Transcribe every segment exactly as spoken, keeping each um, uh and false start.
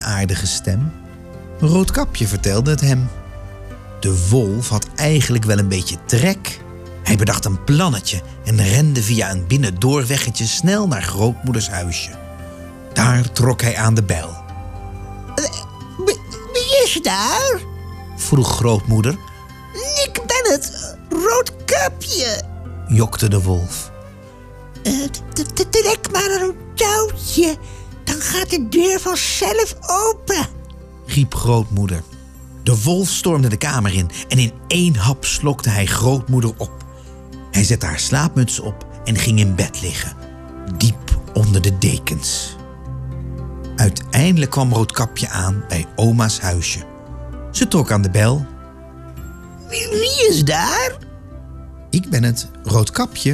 aardige stem. Roodkapje vertelde het hem. De wolf had eigenlijk wel een beetje trek. Hij bedacht een plannetje en rende via een binnendoorweggetje snel naar grootmoeders huisje. Daar trok hij aan de bel. Wie is daar? Vroeg grootmoeder. Ik ben het, Roodkapje, jokte de wolf. Uh, trek maar een touwtje, dan gaat de deur vanzelf open, riep grootmoeder. De wolf stormde de kamer in en in één hap slokte hij grootmoeder op. Hij zette haar slaapmuts op en ging in bed liggen, diep onder de dekens. Uiteindelijk kwam Roodkapje aan bij oma's huisje. Ze trok aan de bel. Wie, wie is daar? Ik ben het, Roodkapje.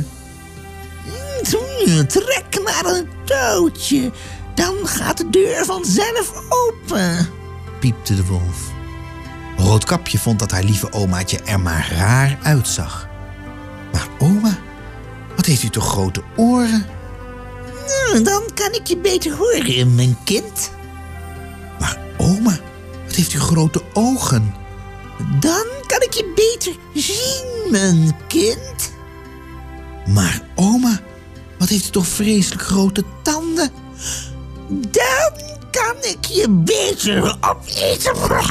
Trek maar een touwtje, dan gaat de deur vanzelf open, piepte de wolf. Roodkapje vond dat haar lieve omaatje er maar raar uitzag. Maar oma, wat heeft u toch grote oren? Dan kan ik je beter horen, mijn kind. Maar oma, wat heeft u grote ogen? Dan kan ik je beter zien, mijn kind. Maar oma, wat heeft u toch vreselijk grote tanden? Dan kan ik je beter opeten.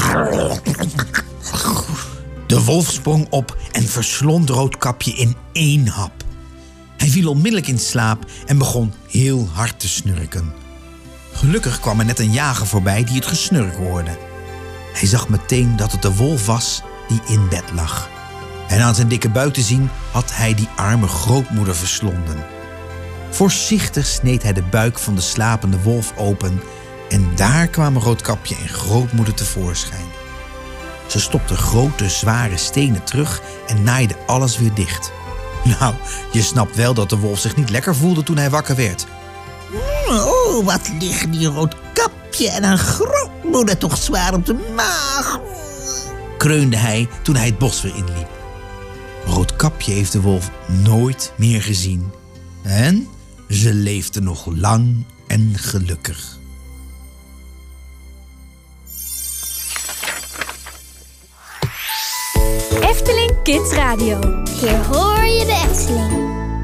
De wolf sprong op en verslond Roodkapje in één hap. Hij viel onmiddellijk in slaap en begon heel hard te snurken. Gelukkig kwam er net een jager voorbij die het gesnurk hoorde. Hij zag meteen dat het de wolf was die in bed lag. En aan zijn dikke buik te zien had hij die arme grootmoeder verslonden. Voorzichtig sneed hij de buik van de slapende wolf open en daar kwamen Roodkapje en grootmoeder tevoorschijn. Ze stopte grote, zware stenen terug en naaide alles weer dicht. Nou, je snapt wel dat de wolf zich niet lekker voelde toen hij wakker werd. Oh, wat liggen die Roodkapje en een grootmoeder toch zwaar op de maag, kreunde hij toen hij het bos weer inliep. Roodkapje heeft de wolf nooit meer gezien. En ze leefde nog lang en gelukkig. Efteling Kids Radio. Hier hoor je de Efteling.